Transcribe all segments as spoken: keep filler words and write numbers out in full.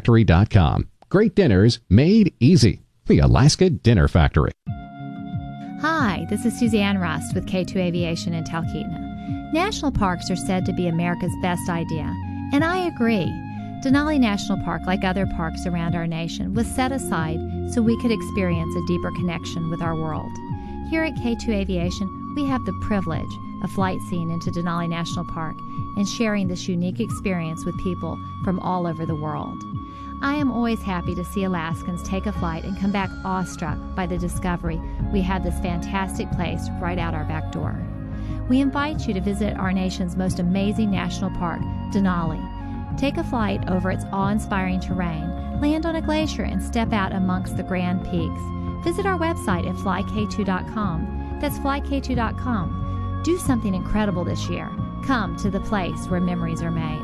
factory dot com. Great dinners made easy. The Alaska Dinner Factory. Hi, this is Suzanne Rust with K two Aviation in Talkeetna. National parks are said to be America's best idea, and I agree. Denali National Park, like other parks around our nation, was set aside so we could experience a deeper connection with our world. Here at K two Aviation, we have the privilege of flight seeing into Denali National Park and sharing this unique experience with people from all over the world. I am always happy to see Alaskans take a flight and come back awestruck by the discovery we have this fantastic place right out our back door. We invite you to visit our nation's most amazing national park, Denali. Take a flight over its awe-inspiring terrain, land on a glacier, and step out amongst the grand peaks. Visit our website at fly k two dot com. That's fly k two dot com. Do something incredible this year. Come to the place where memories are made.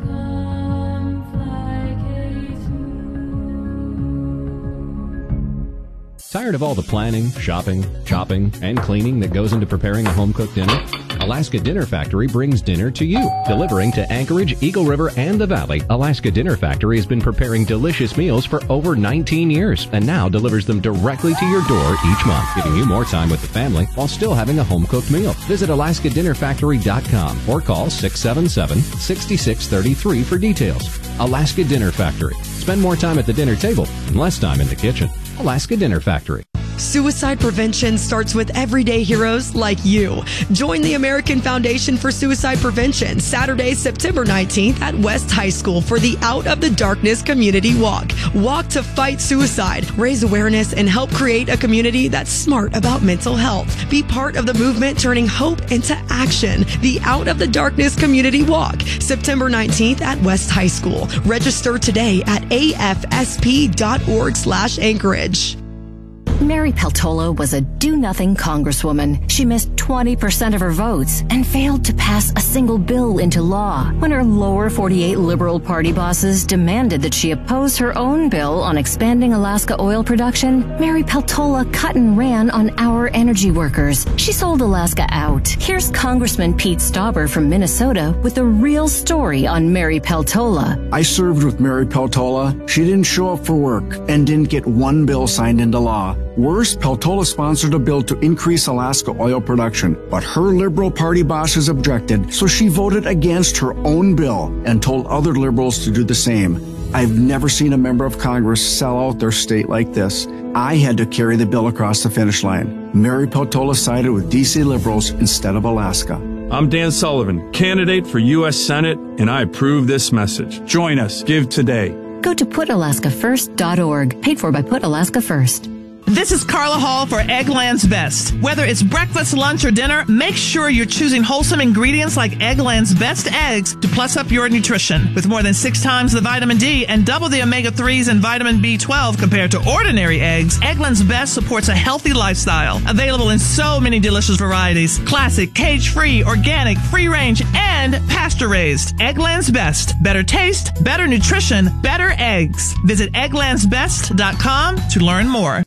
Tired of all the planning, shopping, chopping, and cleaning that goes into preparing a home-cooked dinner? Alaska Dinner Factory brings dinner to you. Delivering to Anchorage, Eagle River, and the Valley, Alaska Dinner Factory has been preparing delicious meals for over nineteen years and now delivers them directly to your door each month, giving you more time with the family while still having a home-cooked meal. Visit alaska dinner factory dot com or call six seven seven, six six three three for details. Alaska Dinner Factory. Spend more time at the dinner table and less time in the kitchen. Alaska Dinner Factory. Suicide prevention starts with everyday heroes like you. Join the American Foundation for Suicide Prevention Saturday, September nineteenth at West High School for the Out of the Darkness Community Walk. Walk to fight suicide, raise awareness, and help create a community that's smart about mental health. Be part of the movement turning hope into action. The Out of the Darkness Community Walk, September nineteenth at West High School. Register today at a f s p dot org slash Anchorage. Mary Peltola was a do-nothing congresswoman. She missed twenty percent of her votes and failed to pass a single bill into law. When her lower forty-eight Liberal Party bosses demanded that she oppose her own bill on expanding Alaska oil production, Mary Peltola cut and ran on our energy workers. She sold Alaska out. Here's Congressman Pete Stauber from Minnesota with a real story on Mary Peltola. I served with Mary Peltola. She didn't show up for work and didn't get one bill signed into law. Worse, Peltola sponsored a bill to increase Alaska oil production, but her Liberal Party bosses objected, so she voted against her own bill and told other liberals to do the same. I've never seen a member of Congress sell out their state like this. I had to carry the bill across the finish line. Mary Peltola sided with D C liberals instead of Alaska. I'm Dan Sullivan, candidate for U S Senate, and I approve this message. Join us. Give today. Go to put alaska first dot org, paid for by Put Alaska First. This is Carla Hall for Eggland's Best. Whether it's breakfast, lunch, or dinner, make sure you're choosing wholesome ingredients like Eggland's Best eggs to plus up your nutrition. With more than six times the vitamin D and double the omega threes and vitamin B twelve compared to ordinary eggs, Eggland's Best supports a healthy lifestyle. Available in so many delicious varieties. Classic, cage-free, organic, free-range, and pasture-raised. Eggland's Best. Better taste, better nutrition, better eggs. Visit egglands best dot com to learn more.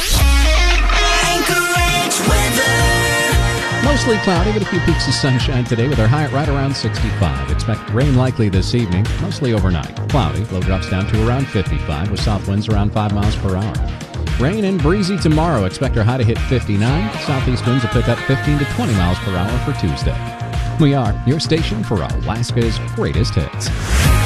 Mostly cloudy with a few peaks of sunshine today with our high at right around sixty-five. Expect rain likely this evening, mostly overnight. Cloudy, low drops down to around fifty-five with south winds around five miles per hour. Rain and breezy tomorrow. Expect our high to hit fifty-nine. Southeast winds will pick up fifteen to twenty miles per hour for Tuesday. We are your station for Alaska's greatest hits.